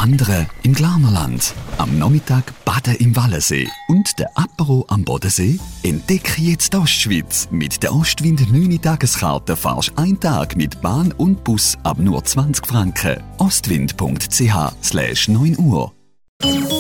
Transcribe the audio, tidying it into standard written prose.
Wandern im Glarnerland, am Nachmittag baden im Wallensee und der Apero am Bodensee? Entdecke jetzt die Ostschweiz. Mit der Ostwind 9-Tageskarte fahrst du einen Tag mit Bahn und Bus ab nur 20 Franken. Ostwind.ch/9 Uhr